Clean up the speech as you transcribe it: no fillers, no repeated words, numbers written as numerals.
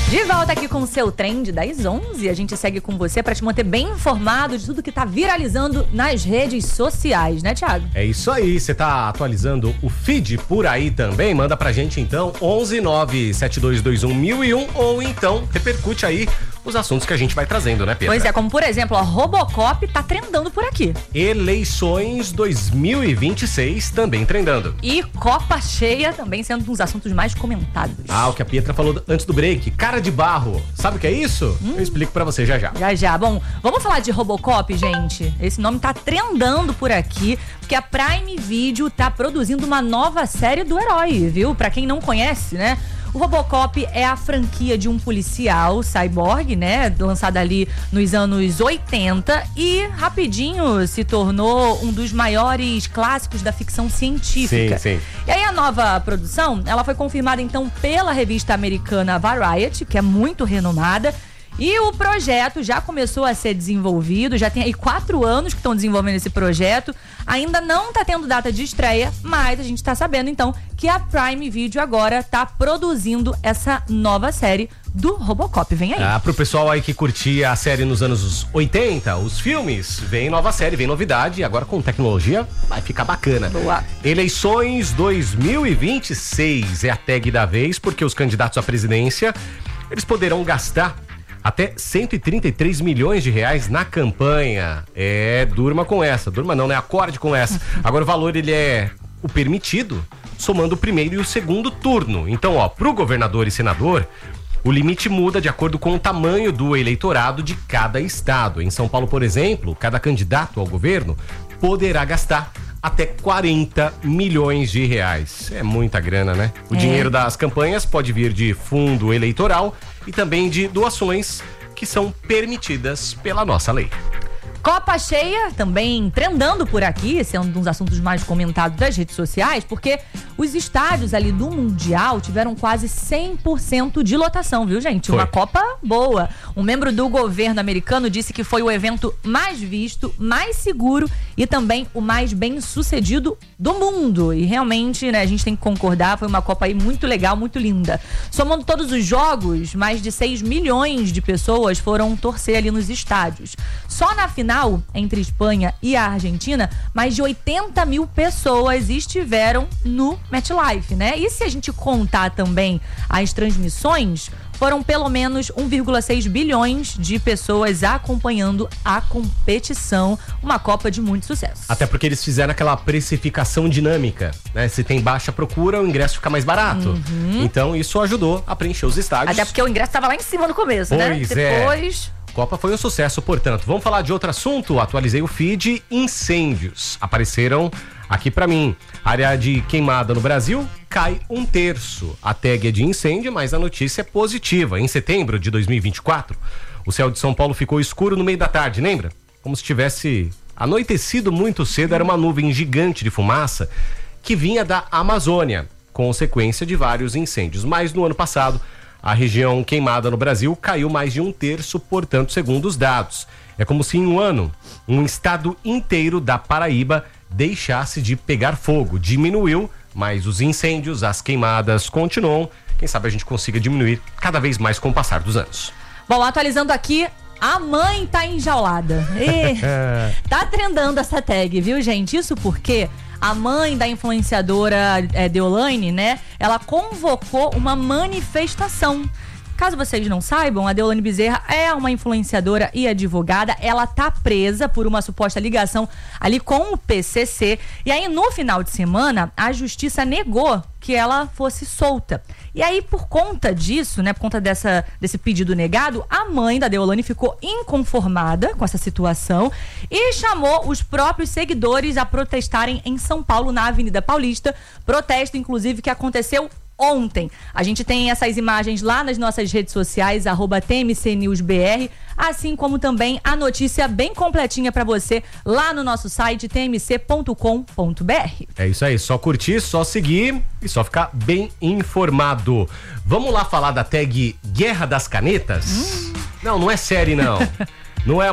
De volta aqui com o seu Trend das 11. A gente segue com você para te manter bem informado de tudo que tá viralizando nas redes sociais, né, Thiago? É isso aí, você tá atualizando o feed por aí também? Manda pra gente então, 11972211001, ou então repercute aí os assuntos que a gente vai trazendo, né, Pedro? Pois é, como por exemplo, a Robocop tá trendando por aqui. Eleições 2026 também trendando. E Copa Cheia também sendo um dos assuntos mais comentados. Ah, o que a Pietra falou antes do break, cara de barro. Sabe o que é isso? Eu explico pra você já já. Já. Bom, vamos falar de Robocop, gente? Esse nome tá trendando por aqui, porque a Prime Video tá produzindo uma nova série do herói, viu? Pra quem não conhece, né? O Robocop é a franquia de um policial cyborg, né? Lançada ali nos anos 80 e rapidinho se tornou um dos maiores clássicos da ficção científica. Sim. E aí a nova produção, ela foi confirmada então pela revista americana Variety, que é muito renomada. E o projeto já começou a ser desenvolvido, já tem aí 4 anos que estão desenvolvendo esse projeto. Ainda não tá tendo data de estreia, mas a gente tá sabendo então que a Prime Video agora tá produzindo essa nova série do Robocop. Vem aí. Pro pessoal aí que curtia a série nos anos 80, os filmes, vem nova série, vem novidade, agora com tecnologia vai ficar bacana. Boa. Eleições 2026 é a tag da vez, porque os candidatos à presidência, eles poderão gastar até 133 milhões de reais na campanha. Durma com essa. Durma não, né? Acorde com essa. Agora o valor, ele é o permitido, somando o primeiro e o segundo turno. Então, pro governador e senador, o limite muda de acordo com o tamanho do eleitorado de cada estado. Em São Paulo, por exemplo, cada candidato ao governo poderá gastar até 40 milhões de reais. É muita grana, né? O dinheiro das campanhas pode vir de fundo eleitoral e também de doações que são permitidas pela nossa lei. Copa Cheia também trendando por aqui, esse é um dos assuntos mais comentados das redes sociais, porque os estádios ali do Mundial tiveram quase 100% de lotação, viu, gente? Uma Copa boa. Um membro do governo americano disse que foi o evento mais visto, mais seguro e também o mais bem sucedido do mundo. E realmente, né, a gente tem que concordar, foi uma Copa aí muito legal, muito linda. Somando todos os jogos, mais de 6 milhões de pessoas foram torcer ali nos estádios. Só na final, entre Espanha e a Argentina, mais de 80 mil pessoas estiveram no MetLife, né? E se a gente contar também as transmissões, foram pelo menos 1,6 bilhões de pessoas acompanhando a competição. Uma Copa de muito sucesso. Até porque eles fizeram aquela precificação dinâmica, né? Se tem baixa procura, o ingresso fica mais barato. Então isso ajudou a preencher os estádios. Até porque o ingresso estava lá em cima no começo, né? Depois... Copa foi um sucesso, portanto. Vamos falar de outro assunto? Atualizei o feed. Incêndios apareceram aqui pra mim. Área de queimada no Brasil cai 1/3. A tag é de incêndio, mas a notícia é positiva. Em setembro de 2024, o céu de São Paulo ficou escuro no meio da tarde, lembra? Como se tivesse anoitecido muito cedo. Era uma nuvem gigante de fumaça que vinha da Amazônia, consequência de vários incêndios. Mas no ano passado, a região queimada no Brasil caiu mais de 1/3, portanto, segundo os dados. É como se em um ano, um estado inteiro da Paraíba deixasse de pegar fogo. Diminuiu, mas os incêndios, as queimadas continuam. Quem sabe a gente consiga diminuir cada vez mais com o passar dos anos. Bom, atualizando aqui, a mãe tá enjaulada. Tá trendando essa tag, viu, gente? Isso porque a mãe da influenciadora Deolane, né? Ela convocou uma manifestação. Caso vocês não saibam, a Deolane Bezerra é uma influenciadora e advogada. Ela tá presa por uma suposta ligação ali com o PCC. E aí, no final de semana, a justiça negou que ela fosse solta. E aí, por conta disso, né, por conta desse pedido negado, a mãe da Deolane ficou inconformada com essa situação e chamou os próprios seguidores a protestarem em São Paulo, na Avenida Paulista. Protesto, inclusive, que aconteceu ontem. A gente tem essas imagens lá nas nossas redes sociais, @TMCNewsBR, assim como também a notícia bem completinha pra você lá no nosso site tmc.com.br. É isso aí, só curtir, só seguir e só ficar bem informado. Vamos lá falar da tag Guerra das Canetas? Não é série não. Não é